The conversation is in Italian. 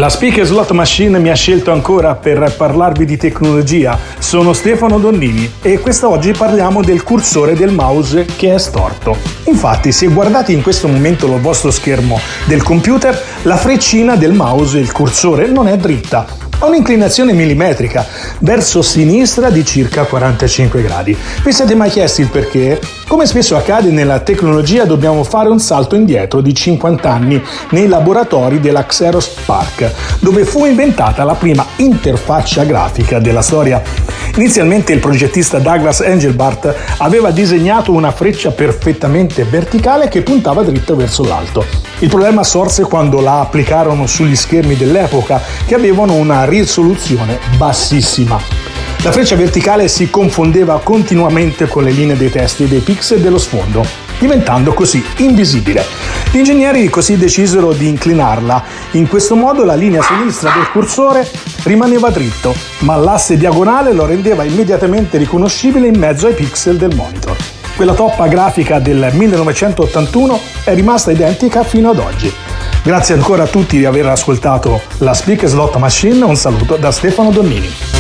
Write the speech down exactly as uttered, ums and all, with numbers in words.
La Speak Slot Machine mi ha scelto ancora per parlarvi di tecnologia. Sono Stefano Donnini e quest'oggi parliamo del cursore del mouse che è storto. Infatti, se guardate in questo momento lo vostro schermo del computer, la freccina del mouse, il cursore, non è dritta. Ha un'inclinazione millimetrica verso sinistra di circa quarantacinque gradi. Vi siete mai chiesti il perché? Come spesso accade nella tecnologia, dobbiamo fare un salto indietro di cinquanta anni nei laboratori della Xerox PARC, dove fu inventata la prima interfaccia grafica della storia. Inizialmente il progettista Douglas Engelbart aveva disegnato una freccia perfettamente verticale che puntava dritta verso l'alto. Il problema sorse quando la applicarono sugli schermi dell'epoca, che avevano una risoluzione bassissima. La freccia verticale si confondeva continuamente con le linee dei testi e dei pixel dello sfondo, diventando così invisibile. Gli ingegneri così decisero di inclinarla. In questo modo la linea sinistra del cursore rimaneva dritto, ma l'asse diagonale lo rendeva immediatamente riconoscibile in mezzo ai pixel del monitor. Quella toppa grafica del millenovecentottantuno è rimasta identica fino ad oggi. Grazie ancora a tutti di aver ascoltato la Speak Slot Machine. Un saluto da Stefano Donnini.